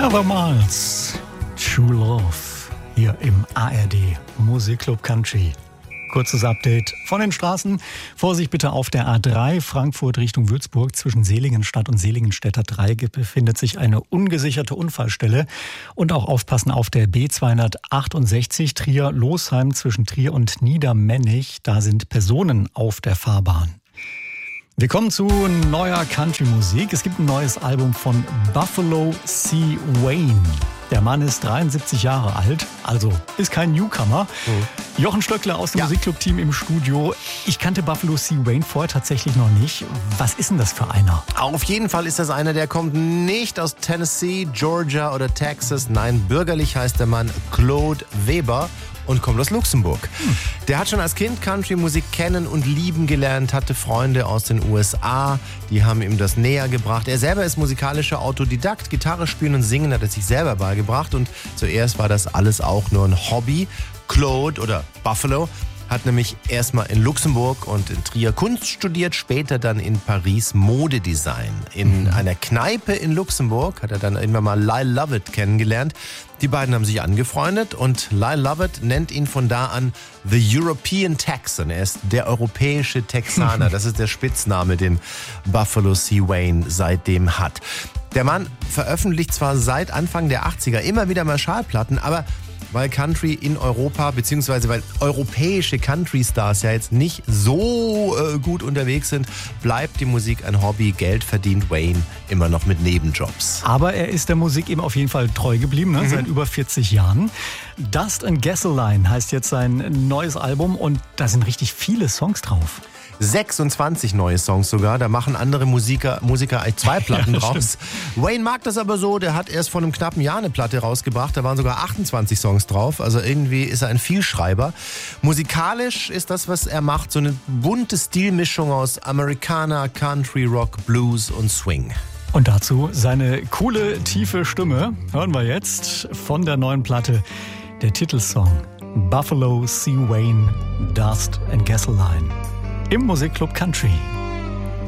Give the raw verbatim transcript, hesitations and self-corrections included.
Abermals True Love hier im A R D Musikclub Country. Kurzes Update von den Straßen. Vorsicht bitte auf der A drei Frankfurt Richtung Würzburg. Zwischen Seligenstadt und Seligenstädter Dreieck befindet sich eine ungesicherte Unfallstelle. Und auch aufpassen auf der B zweihundertachtundsechzig Trier-Losheim zwischen Trier und Niedermennig. Da sind Personen auf der Fahrbahn. Wir kommen zu neuer Country-Musik. Es gibt ein neues Album von Buffalo C. Wayne. Der Mann ist dreiundsiebzig Jahre alt, also ist kein Newcomer. Mhm. Jochen Stöckler aus dem ja. Musikclub-Team im Studio. Ich kannte Buffalo C. Wayne vorher tatsächlich noch nicht. Was ist denn das für einer? Auf jeden Fall ist das einer, der kommt nicht aus Tennessee, Georgia oder Texas. Nein, bürgerlich heißt der Mann Claude Weber und kommt aus Luxemburg. Hm. Der hat schon als Kind Country-Musik kennen und lieben gelernt, hatte Freunde aus den U S A, die haben ihm das näher gebracht. Er selber ist musikalischer Autodidakt, Gitarre spielen und singen hat er sich selber beigebracht und zuerst war das alles auch nur ein Hobby. Claude oder Buffalo hat nämlich erstmal in Luxemburg und in Trier Kunst studiert, später dann in Paris Modedesign. In mhm. einer Kneipe in Luxemburg hat er dann irgendwann mal Lyle Lovett kennengelernt. Die beiden haben sich angefreundet und Lyle Lovett nennt ihn von da an The European Texan. Er ist der europäische Texaner. Das ist der Spitzname, den Buffalo C. Wayne seitdem hat. Der Mann veröffentlicht zwar seit Anfang der achtziger immer wieder mal Schallplatten, aber weil Country in Europa, beziehungsweise weil europäische Country-Stars ja jetzt nicht so äh, gut unterwegs sind, bleibt die Musik ein Hobby. Geld verdient Wayne immer noch mit Nebenjobs. Aber er ist der Musik eben auf jeden Fall treu geblieben, ne? mhm. seit über vierzig Jahren. Dust and Gasoline heißt jetzt sein neues Album und da sind richtig viele Songs drauf. sechsundzwanzig neue Songs sogar, da machen andere Musiker, Musiker eigentlich zwei Platten ja, draus. Stimmt. Wayne mag das aber so, der hat erst vor einem knappen Jahr eine Platte rausgebracht, da waren sogar achtundzwanzig Songs drauf, also irgendwie ist er ein Vielschreiber. Musikalisch ist das, was er macht, so eine bunte Stilmischung aus Americana, Country, Rock, Blues und Swing. Und dazu seine coole, tiefe Stimme, hören wir jetzt von der neuen Platte, der Titelsong Buffalo C. Wayne, Dust and Gasoline. Im Musikclub Country.